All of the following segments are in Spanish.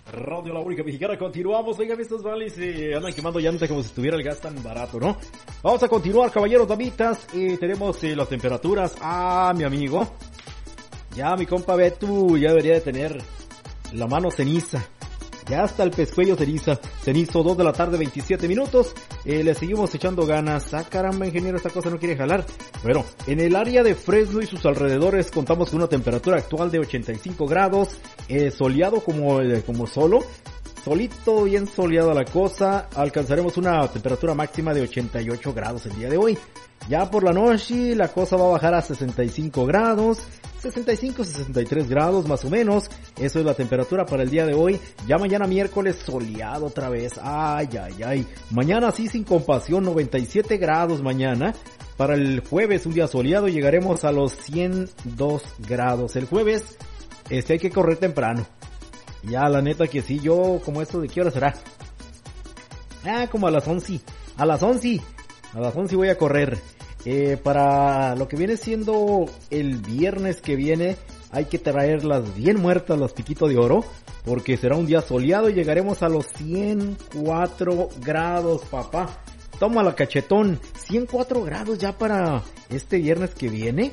Radio La Única Mexicana, continuamos. Oigan, estos vales andan quemando llanta como si estuviera el gas tan barato, ¿no? Vamos a continuar, caballeros, damitas. Tenemos las temperaturas. Mi amigo. Ya mi compa Betu ya debería de tener la mano ceniza. Ya hasta el pescuello cenizo, 2 de la tarde, 27 minutos. Le seguimos echando ganas. Caramba, ingeniero, esta cosa no quiere jalar. Bueno, en el área de Fresno y sus alrededores contamos con una temperatura actual de 85 grados. Soleado como solito, bien soleada la cosa. Alcanzaremos una temperatura máxima de 88 grados el día de hoy. Ya por la noche la cosa va a bajar a 65 grados. 65, 63 grados más o menos. Eso es la temperatura para el día de hoy. Ya mañana miércoles soleado otra vez. Mañana sí sin compasión, 97 grados mañana. Para el jueves un día soleado, llegaremos a los 102 grados. El jueves hay que correr temprano. Ya la neta que sí, yo como esto de qué hora será. Como a las 11. A las 11 voy a correr. Para lo que viene siendo el viernes que viene, hay que traerlas bien muertas, las piquitos de oro, porque será un día soleado y llegaremos a los 104 grados, papá. Tómala, cachetón. 104 grados ya para este viernes que viene.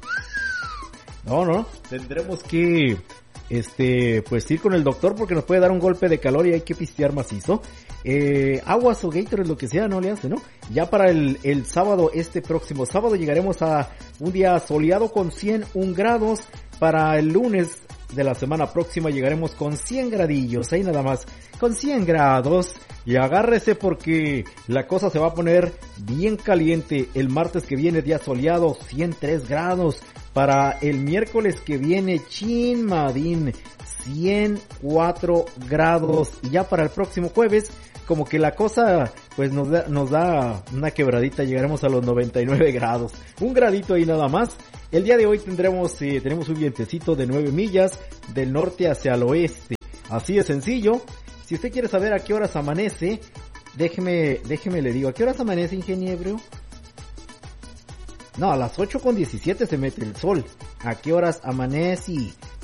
No, tendremos que pues ir con el doctor porque nos puede dar un golpe de calor y hay que pistear macizo. Aguas o Gatorade, lo que sea, no le hace, ¿no? Ya para el sábado, próximo sábado, llegaremos a un día soleado con 101 grados. Para el lunes de la semana próxima llegaremos con 100 gradillos, ahí nada más, con 100 grados. Y agárrese porque la cosa se va a poner bien caliente. El martes que viene, día soleado, 103 grados. Para el miércoles que viene, chinmadín, 104 grados. Y ya para el próximo jueves, como que la cosa pues nos da una quebradita, llegaremos a los 99 grados. Un gradito ahí nada más. El día de hoy tenemos un vientecito de 9 millas del norte hacia el oeste. Así de sencillo. Si usted quiere saber a qué horas amanece, déjeme le digo, ¿a qué horas amanece, ingeniero? No, a las 8:17 se mete el sol. ¿A qué horas amanece?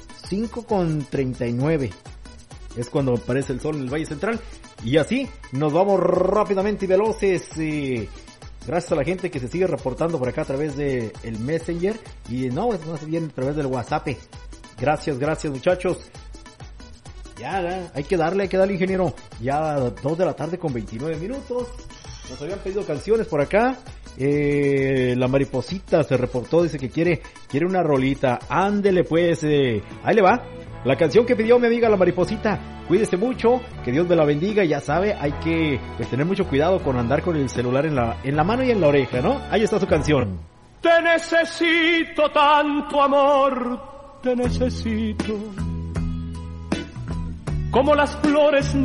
5:39. Es cuando aparece el sol en el Valle Central. Y así nos vamos rápidamente y veloces. Gracias a la gente que se sigue reportando por acá a través de el Messenger. Y no, es más bien a través del WhatsApp. Gracias muchachos. Ya, hay que darle, ingeniero. Ya 2 de la tarde con 29 minutos. Nos habían pedido canciones por acá. La mariposita se reportó, dice que quiere una rolita. Ándele pues, ahí le va. La canción que pidió mi amiga la mariposita. Cuídese mucho, que Dios me la bendiga. Ya sabe, hay que tener mucho cuidado con andar con el celular en la mano y en la oreja, ¿no? Ahí está su canción. Te necesito tanto, amor, te necesito. Como las flores